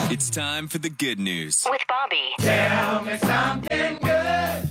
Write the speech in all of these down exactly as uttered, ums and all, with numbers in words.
It's time for the good news with Bobby. Tell me something good.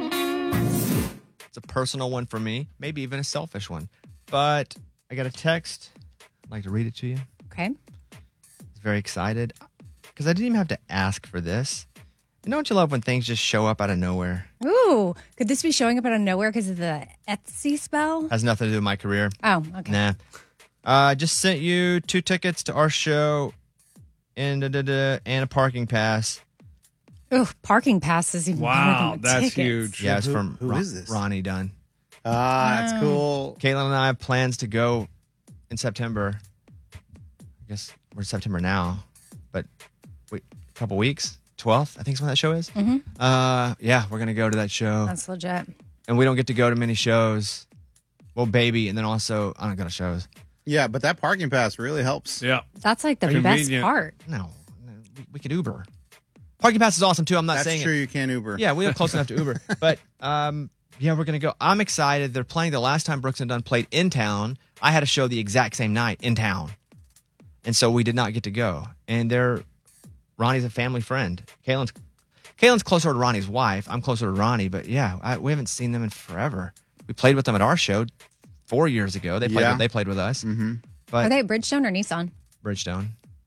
It's a personal one for me, maybe even a selfish one. But I got a text. I'd like to read it to you. Okay. I was very excited because I didn't even have to ask for this. And don't you love when things just show up out of nowhere? Ooh, could this be showing up out of nowhere because of the Etsy spell? Has nothing to do with my career. Oh, okay. Nah. I uh, just sent you two tickets to our show and, da, da, da, and a parking pass. Ooh, parking pass is even Wow, better than the that's tickets. huge. Yeah, it's Who- from who Ron- is this? Ronnie Dunn. Ah, that's cool. Caitlin and I have plans to go in September. I guess we're in September now, but wait, a couple weeks. twelfth, I think is when that show is. Mm-hmm. Uh, yeah, we're going to go to that show. That's legit. And we don't get to go to many shows. Well, baby, and then also, I don't go to shows. Yeah, but that parking pass really helps. Yeah. That's like the best Convenient. part. No, we, we could Uber. Parking pass is awesome, too. I'm not That's saying true. it. You can Uber. Yeah, we live close enough to Uber. But, um, yeah, we're going to go. I'm excited. They're playing the last time Brooks and Dunn played in town. I had a show the exact same night in town. And so we did not get to go. And they're, Ronnie's a family friend. Caitlin's, Caitlin's closer to Ronnie's wife. I'm closer to Ronnie. But, yeah, I, we haven't seen them in forever. We played with them at our show four years ago. They played, Yeah. with, they played with us. Mm-hmm. But Are they at Bridgestone or Nissan? Bridgestone,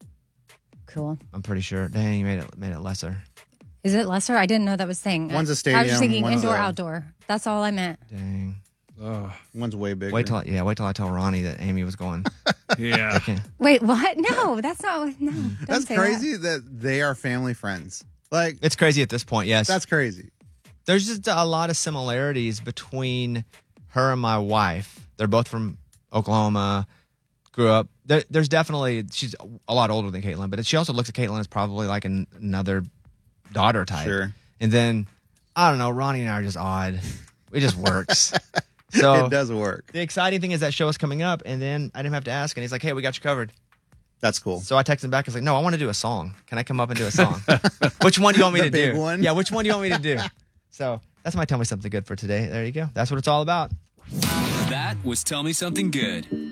Cool. I'm pretty sure. Dang, you made it, made it lesser. Is it lesser? I didn't know that was saying. One's a I was stadium, just thinking one's indoor, a- outdoor. That's all I meant. Dang. Oh, One's way bigger. Wait till I, yeah, wait till I tell Ronnie that Amy was going. yeah. Okay. Wait, what? No, that's not. No, don't That's say crazy that. they are family friends. Like, It's crazy at this point, yes. that's crazy. There's just a lot of similarities between her and my wife. They're both from Oklahoma, grew up. There, there's definitely, she's a lot older than Caitlin, but she also looks at Caitlin as probably like an, another daughter type. Sure. And then, I don't know, Ronnie and I are just odd. It just works. So It does work. the exciting thing is that show is coming up, and then I didn't have to ask, and he's like, hey, we got you covered. That's cool. So I texted him back. I was like, no, I want to do a song. Can I come up and do a song? Which one do you want me The to big do? one? Yeah, which one do you want me to do? So that's my Tell Me Something Good for today. There you go. That's what it's all about. That was Tell Me Something Good.